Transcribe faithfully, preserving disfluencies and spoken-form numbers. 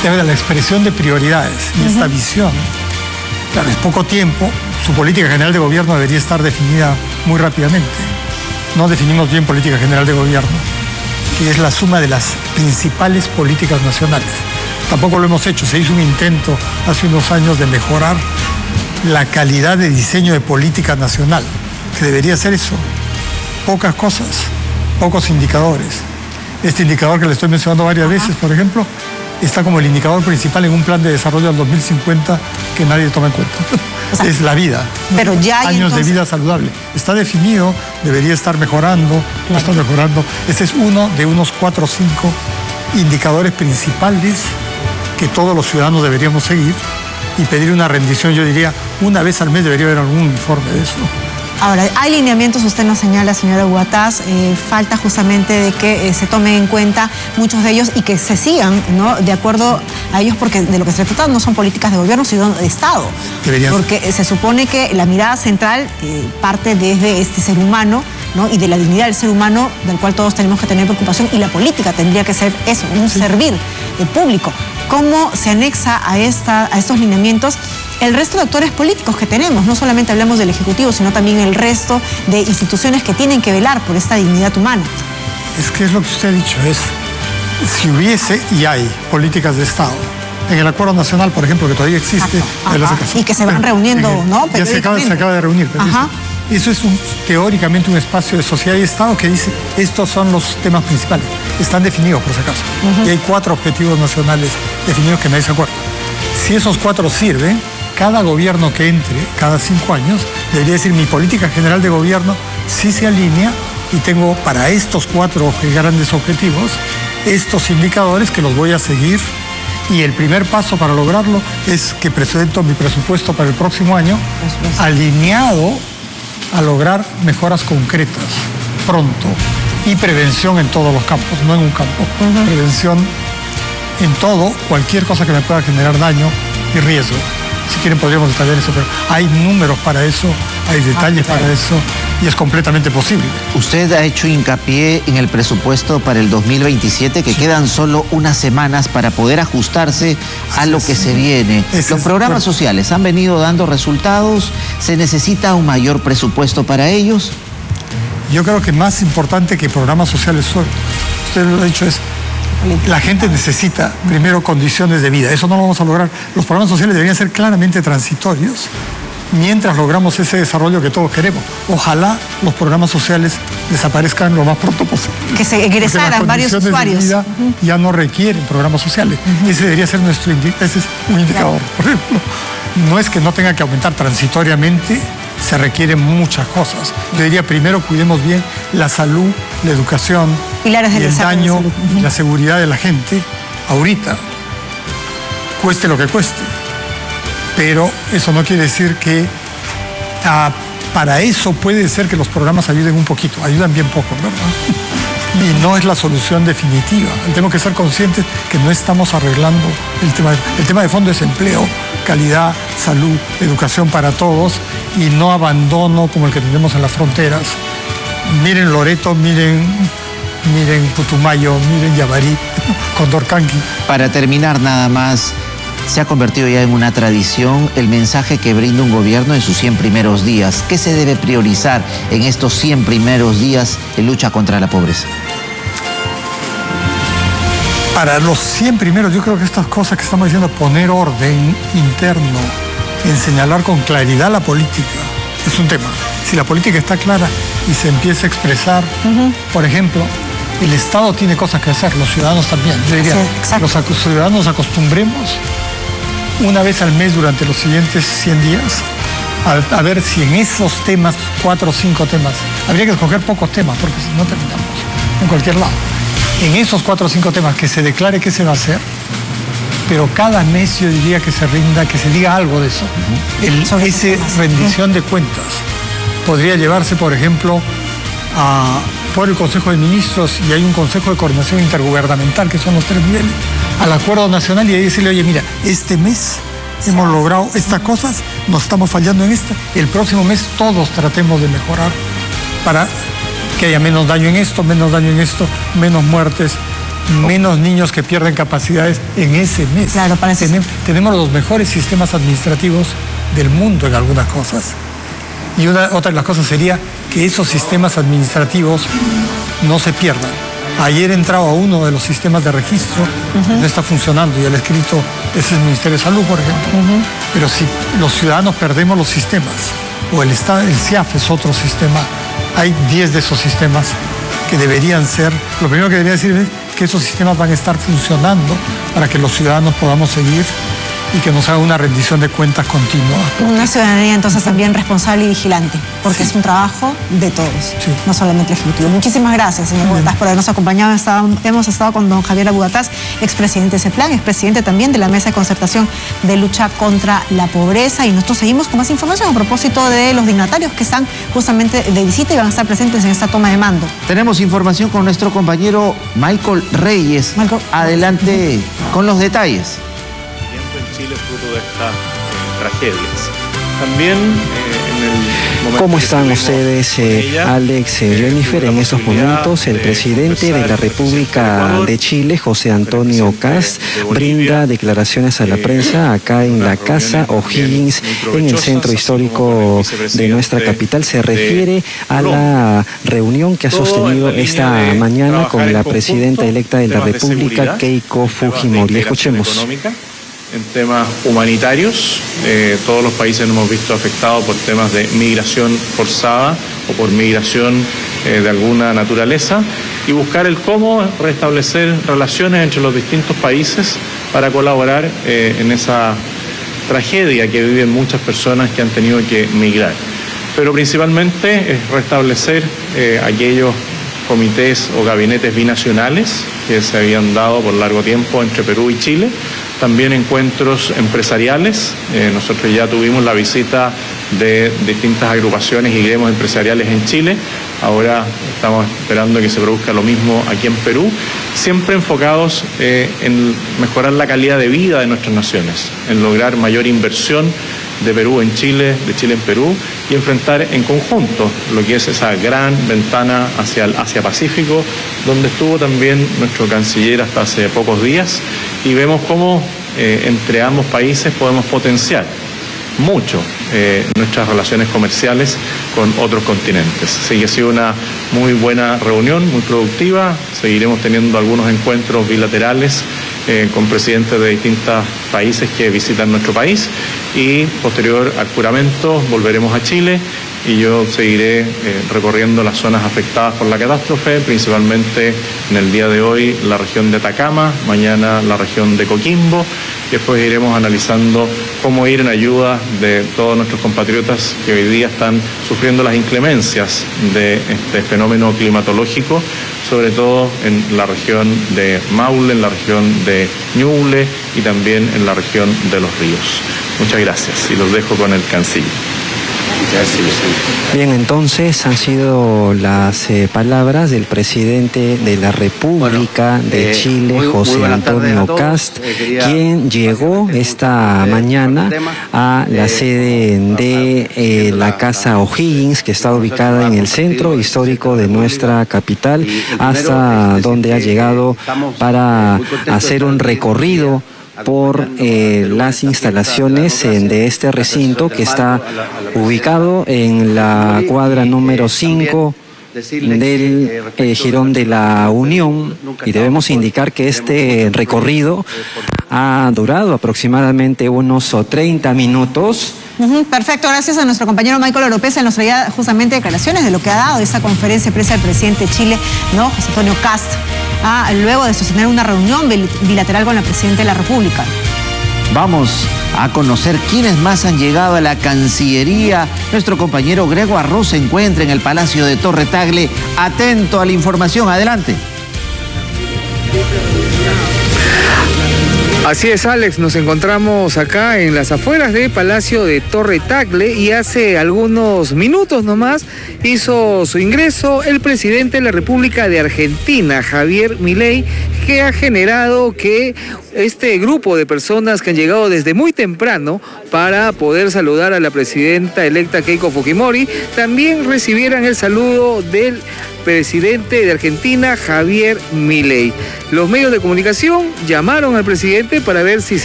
debe de la expresión de prioridades y uh-huh. esta visión. Claro, es poco tiempo, su política general de gobierno debería estar definida muy rápidamente. No definimos bien política general de gobierno, que es la suma de las principales políticas nacionales. Tampoco lo hemos hecho, se hizo un intento hace unos años de mejorar la calidad de diseño de política nacional, que debería ser eso, pocas cosas, pocos indicadores. Este indicador que le estoy mencionando varias veces, por ejemplo, está como el indicador principal en un plan de desarrollo al dos mil cincuenta que nadie toma en cuenta. O sea, es la vida. Pero ya hay años entonces... de vida saludable. Está definido, debería estar mejorando, no claro. está mejorando. Este es uno de unos cuatro o cinco indicadores principales que todos los ciudadanos deberíamos seguir y pedir una rendición, yo diría, una vez al mes debería haber algún informe de eso. Ahora, hay lineamientos, usted nos señala, señora Huataz, eh, falta justamente de que eh, se tomen en cuenta muchos de ellos y que se sigan, ¿no?, de acuerdo a ellos, porque de lo que se trata no son políticas de gobierno, sino de Estado. Deberían. Porque eh, se supone que la mirada central eh, parte desde este ser humano, ¿no?, y de la dignidad del ser humano, del cual todos tenemos que tener preocupación, y la política tendría que ser eso, un sí. servir del público. ¿Cómo se anexa a, esta, a estos lineamientos el resto de actores políticos que tenemos? No solamente hablamos del Ejecutivo, sino también el resto de instituciones que tienen que velar por esta dignidad humana. Es que es lo que usted ha dicho, es si hubiese y hay políticas de Estado. En el Acuerdo Nacional, por ejemplo, que todavía existe, y que se van reuniendo, el, ¿no? Ya se acaba, se acaba de reunir. Ajá. Eso es un, teóricamente un espacio de sociedad y Estado que dice, estos son los temas principales. Están definidos, por si acaso. Uh-huh. Y hay cuatro objetivos nacionales definidos que nadie se acuerda. Si esos cuatro sirven, cada gobierno que entre, cada cinco años, debería decir, mi política general de gobierno sí se alinea y tengo para estos cuatro grandes objetivos estos indicadores que los voy a seguir. Y el primer paso para lograrlo es que presento mi presupuesto para el próximo año alineado a lograr mejoras concretas pronto y prevención en todos los campos, no en un campo. Uh-huh. Prevención en todo, cualquier cosa que me pueda generar daño y riesgo. Si quieren podríamos detallar eso, pero hay números para eso, hay detalles ah, claro. para eso y es completamente posible. Usted ha hecho hincapié en el presupuesto para el dos mil veintisiete, que sí. quedan solo unas semanas para poder ajustarse a lo que se viene. Ese Los programas es, sociales han venido dando resultados, ¿se necesita un mayor presupuesto para ellos? Yo creo que más importante que programas sociales son, usted lo ha dicho, es la gente necesita primero condiciones de vida. Eso no lo vamos a lograr. Los programas sociales deberían ser claramente transitorios mientras logramos ese desarrollo que todos queremos. Ojalá los programas sociales desaparezcan lo más pronto posible. Que se egresaran varios usuarios. De vida uh-huh. ya no requieren programas sociales. Uh-huh. Ese debería ser nuestro indicador. Ese es un indicador, claro. por ejemplo. No es que no tenga que aumentar transitoriamente, se requieren muchas cosas. Yo diría, primero cuidemos bien la salud, la educación, Pilares y del el daño, uh-huh. y la seguridad de la gente, ahorita, cueste lo que cueste. Pero eso no quiere decir que ah, para eso puede ser que los programas ayuden un poquito, ayudan bien poco, ¿verdad? Y no es la solución definitiva. Tenemos que ser conscientes que no estamos arreglando el tema. El tema de fondo es empleo, calidad, salud, educación para todos y no abandono como el que tenemos en las fronteras. Miren Loreto, miren, miren Putumayo, miren Yavarí, Condorcanqui. Para terminar nada más, se ha convertido ya en una tradición el mensaje que brinda un gobierno en sus cien primeros días. ¿Qué se debe priorizar en estos cien primeros días en lucha contra la pobreza? Para los cien primeros, yo creo que estas cosas que estamos diciendo, poner orden interno, en señalar con claridad la política, es un tema. Si la política está clara y se empieza a expresar, uh-huh. por ejemplo, el Estado tiene cosas que hacer, los ciudadanos también. Yo diría, sí, los ciudadanos acostumbremos una vez al mes durante los siguientes cien días a, a ver si en esos temas, cuatro o cinco temas, habría que escoger pocos temas porque si no terminamos en cualquier lado. En esos cuatro o cinco temas que se declare qué se va a hacer, pero cada mes yo diría que se rinda, que se diga algo de eso. El, esa rendición de cuentas podría llevarse, por ejemplo, a, por el Consejo de Ministros, y hay un Consejo de Coordinación Intergubernamental, que son los tres niveles, al Acuerdo Nacional, y ahí decirle, oye, mira, este mes hemos logrado estas cosas, nos estamos fallando en esta, el próximo mes todos tratemos de mejorar para que haya menos daño en esto, menos daño en esto, menos muertes menos niños que pierden capacidades en ese mes. Claro, parece. Tenem, tenemos los mejores sistemas administrativos del mundo en algunas cosas. Y una, otra de las cosas sería que esos sistemas administrativos no se pierdan. Ayer entraba uno de los sistemas de registro, uh-huh. no está funcionando, y el escrito es el Ministerio de Salud, por ejemplo. Uh-huh. Pero si los ciudadanos perdemos los sistemas, o el, Estado, el C I A F es otro sistema, hay diez de esos sistemas que deberían ser, lo primero que debería decir es que esos sistemas van a estar funcionando para que los ciudadanos podamos seguir y que nos haga una rendición de cuentas continua. Una ciudadanía entonces también responsable y vigilante, porque sí. es un trabajo de todos, sí. no solamente ejecutivo. Muchísimas gracias, señor Bugatás, por habernos acompañado. Estado, hemos estado con don Javier Bugatás, expresidente de CEPLAN, expresidente también de la Mesa de Concertación de Lucha contra la Pobreza. Y nosotros seguimos con más información a propósito de los dignatarios que están justamente de visita y van a estar presentes en esta toma de mando. Tenemos información con nuestro compañero Michael Reyes. Michael. Adelante con los detalles. Chile fruto de estas eh, tragedias. También eh, en el momento ¿Cómo están ustedes, eh, ella, Alex, eh, Jennifer? En estos momentos el presidente de la República de Chile, José Antonio Kast, brinda declaraciones a la prensa acá en la Casa O'Higgins, en el centro histórico de nuestra capital. Se refiere a la reunión que ha sostenido esta mañana con la presidenta electa de la República, Keiko Fujimori. Escuchemos. En temas humanitarios, eh, todos los países nos hemos visto afectados por temas de migración forzada o por migración eh, de alguna naturaleza, y buscar el cómo restablecer relaciones entre los distintos países para colaborar eh, en esa tragedia que viven muchas personas que han tenido que migrar. Pero principalmente es restablecer eh, aquellos comités o gabinetes binacionales que se habían dado por largo tiempo entre Perú y Chile. También encuentros empresariales. Eh, nosotros ya tuvimos la visita de distintas agrupaciones y gremios empresariales en Chile. Ahora estamos esperando que se produzca lo mismo aquí en Perú, siempre enfocados eh, en mejorar la calidad de vida de nuestras naciones, en lograr mayor inversión de Perú en Chile, de Chile en Perú, y enfrentar en conjunto lo que es esa gran ventana hacia el Asia-Pacífico, donde estuvo también nuestro canciller hasta hace pocos días, y vemos cómo eh, entre ambos países podemos potenciar mucho eh, nuestras relaciones comerciales con otros continentes. Así que ha sido una muy buena reunión, muy productiva. Seguiremos teniendo algunos encuentros bilaterales eh, con presidentes de distintos países que visitan nuestro país, y posterior al juramento volveremos a Chile y yo seguiré eh, recorriendo las zonas afectadas por la catástrofe, principalmente en el día de hoy la región de Atacama, mañana la región de Coquimbo, y después iremos analizando cómo ir en ayuda de todos nuestros compatriotas que hoy día están sufriendo las inclemencias de este fenómeno climatológico, sobre todo en la región de Maule, en la región de Ñuble y también en la región de Los Ríos. Muchas gracias y los dejo con el canciller. Bien, entonces han sido las eh, palabras del presidente de la República bueno, de eh, Chile, muy, José muy Antonio Kast, eh, quien llegó esta mañana a la sede de eh, la Casa O'Higgins, que está ubicada en el centro histórico de nuestra capital, hasta donde ha llegado para hacer un recorrido por eh, las instalaciones eh, de este recinto, que está ubicado en la cuadra número cinco del eh, Jirón de la Unión, y debemos indicar que este recorrido ha durado aproximadamente unos treinta minutos. Uh-huh, perfecto, gracias a nuestro compañero Michael Oropesa. Nos traía justamente declaraciones de lo que ha dado esa conferencia de prensa del presidente de Chile, ¿no? José Antonio Kast, ah, luego de sostener una reunión bilateral con la presidenta de la República. Vamos a conocer quiénes más han llegado a la Cancillería. Nuestro compañero Grego Arroz se encuentra en el Palacio de Torre Tagle, atento a la información. Adelante. Así es, Alex, nos encontramos acá en las afueras del Palacio de Torre Tagle, y hace algunos minutos nomás hizo su ingreso el presidente de la República de Argentina, Javier Milei, que ha generado que este grupo de personas que han llegado desde muy temprano para poder saludar a la presidenta electa Keiko Fujimori, también recibieran el saludo del presidente de Argentina, Javier Milei. Los medios de comunicación llamaron al presidente para ver si se